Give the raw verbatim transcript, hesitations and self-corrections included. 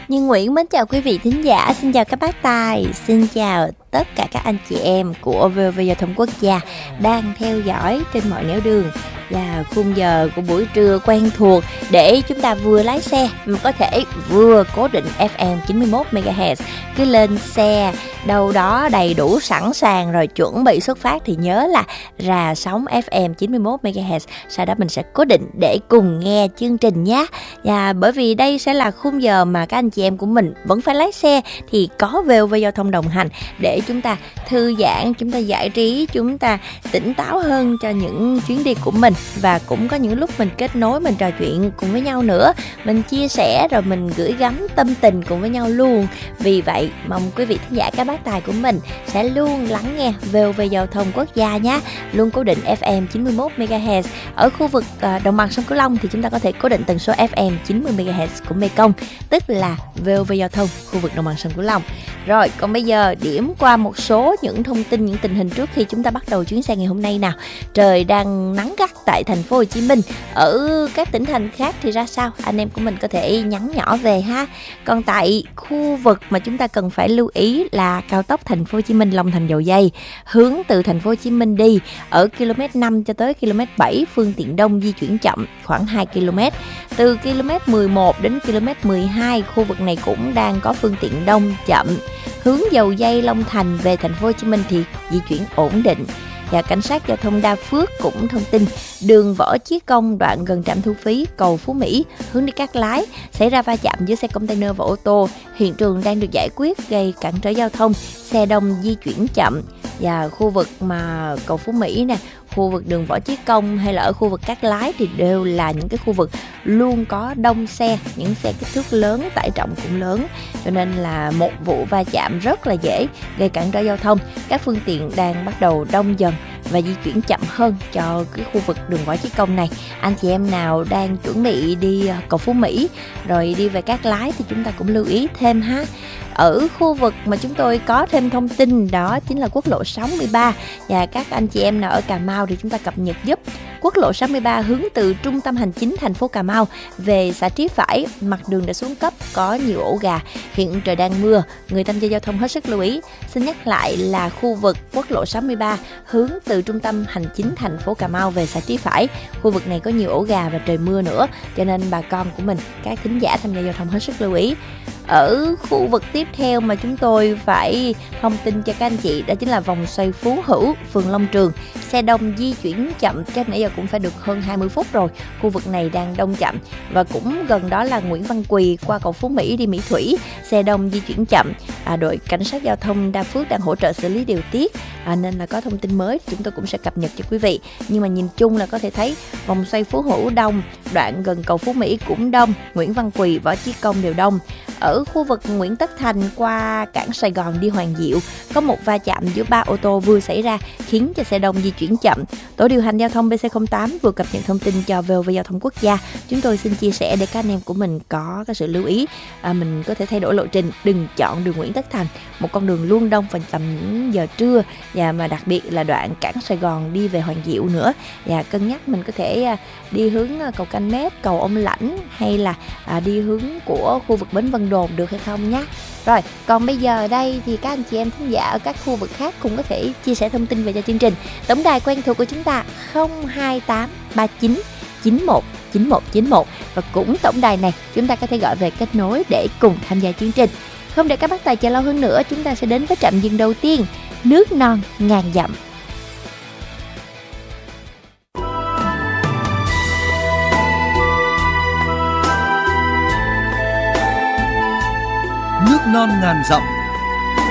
Như Nguyễn mến chào quý vị thính giả, xin chào các bác tài, xin chào tất cả các anh chị em của vê o vê Giao thông Quốc gia đang theo dõi trên mọi nẻo đường. Là khung giờ của buổi trưa quen thuộc để chúng ta vừa lái xe mà có thể vừa cố định ép em chín mươi mốt mê ga héc. Cứ lên xe đâu đó đầy đủ sẵn sàng rồi chuẩn bị xuất phát thì nhớ là rà sóng ép em chín mươi mốt mê ga héc. Sau đó mình sẽ cố định để cùng nghe chương trình nhé. Và bởi vì đây sẽ là khung giờ mà các anh chị em của mình vẫn phải lái xe thì có vê o vê Giao thông đồng hành để chúng ta thư giãn, chúng ta giải trí, chúng ta tỉnh táo hơn cho những chuyến đi của mình. Và cũng có những lúc mình kết nối, mình trò chuyện cùng với nhau nữa, mình chia sẻ rồi mình gửi gắm tâm tình cùng với nhau luôn. Vì vậy mong quý vị thính giả các bác tài của mình sẽ luôn lắng nghe vê o vê Giao thông Quốc gia nhé. Luôn cố định ép em chín mươi mốt mê ga héc. Ở khu vực đồng bằng sông Cửu Long thì chúng ta có thể cố định tần số ép em chín mươi mê ga héc của Mekong, tức là vê o vê Giao thông khu vực đồng bằng sông Cửu Long. Rồi còn bây giờ điểm qua một số những thông tin, những tình hình trước khi chúng ta bắt đầu chuyến xe ngày hôm nay nào. Trời đang nắng gắt tại thành phố Hồ Chí Minh. Ở các tỉnh thành khác thì ra sao? Anh em của mình có thể nhắn nhỏ về ha. Còn tại khu vực mà chúng ta cần phải lưu ý là cao tốc thành phố Hồ Chí Minh Long Thành Dầu Giây, hướng từ thành phố Hồ Chí Minh đi ở ki lô mét năm cho tới ki lô mét bảy, phương tiện đông di chuyển chậm khoảng hai ki lô mét. Từ ki lô mét mười một đến ki lô mét mười hai, khu vực này cũng đang có phương tiện đông chậm. Hướng Dầu Giây Long Thành về thành phố Hồ Chí Minh thì di chuyển ổn định. Và cảnh sát giao thông Đa Phước cũng thông tin đường Võ Chí Công đoạn gần trạm thu phí cầu Phú Mỹ hướng đi Cát Lái xảy ra va chạm giữa xe container và ô tô. Hiện trường đang được giải quyết gây cản trở giao thông, xe đông di chuyển chậm. Và khu vực mà cầu Phú Mỹ nè, khu vực đường Võ Chí Công hay là ở khu vực Cát Lái thì đều là những cái khu vực luôn có đông xe, những xe kích thước lớn, tải trọng cũng lớn, cho nên là một vụ va chạm rất là dễ gây cản trở giao thông. Các phương tiện đang bắt đầu đông dần và di chuyển chậm hơn cho cái khu vực đường Võ Chí Công này. Anh chị em nào đang chuẩn bị đi cầu Phú Mỹ rồi đi về Cát Lái thì chúng ta cũng lưu ý thêm ha. Ở khu vực mà chúng tôi có thêm thông tin đó chính là quốc lộ sáu mươi ba. Và các anh chị em nào ở Cà Mau thì chúng ta cập nhật giúp. Quốc lộ sáu mươi ba hướng từ trung tâm hành chính thành phố Cà Mau về xã Trí Phải, mặt đường đã xuống cấp, có nhiều ổ gà. Hiện trời đang mưa, người tham gia giao thông hết sức lưu ý. Xin nhắc lại là khu vực quốc lộ sáu mươi ba hướng từ trung tâm hành chính thành phố Cà Mau về xã Trí Phải. Khu vực này có nhiều ổ gà và trời mưa nữa, cho nên bà con của mình, các thính giả tham gia giao thông hết sức lưu ý. Ở khu vực tiếp theo mà chúng tôi phải thông tin cho các anh chị đó chính là vòng xoay Phú Hữu, phường Long Trường. Xe đông di chuyển chậm, chắc nãy giờ cũng phải được hơn hai mươi phút rồi. Khu vực này đang đông chậm. Và cũng gần đó là Nguyễn Văn Quỳ qua cầu Phú Mỹ đi Mỹ Thủy, xe đông di chuyển chậm. À, đội cảnh sát giao thông Đa Phước đang hỗ trợ xử lý điều tiết, à, nên là có thông tin mới chúng tôi cũng sẽ cập nhật cho quý vị. Nhưng mà nhìn chung là có thể thấy vòng xoay Phú Hữu đông, đoạn gần cầu Phú Mỹ cũng đông, Nguyễn Văn Quỳ, Võ Chí Công đều đông. Ở khu vực Nguyễn Tất Thành qua cảng Sài Gòn đi Hoàng Diệu có một va chạm giữa ba ô tô vừa xảy ra khiến cho xe đông di chuyển chậm. Tổ điều hành giao thông bê xê không tám vừa cập nhật thông tin cho vê o vê Giao thông Quốc gia. Chúng tôi xin chia sẻ để các anh em của mình có cái sự lưu ý, à, mình có thể thay đổi lộ trình, đừng chọn đường Nguyễn Tất Thành, một con đường luôn đông vào tầm những giờ trưa, và mà đặc biệt là đoạn cảng Sài Gòn đi về Hoàng Diệu nữa. Và cân nhắc mình có thể đi hướng cầu Canh Mét, cầu Ông Lãnh hay là à, đi hướng của khu vực Bến Vân Đồn được hay không nhé. Rồi, còn bây giờ đây thì các anh chị em thính giả ở các khu vực khác cũng có thể chia sẻ thông tin về cho chương trình. Tổng đài quen thuộc của chúng ta không hai tám ba chín chín một chín một chín một, và cũng tổng đài này chúng ta có thể gọi về kết nối để cùng tham gia chương trình. Không để các bác tài chờ lâu hơn nữa, chúng ta sẽ đến với trạm dừng đầu tiên, nước non ngàn dặm. Nước non ngàn dặm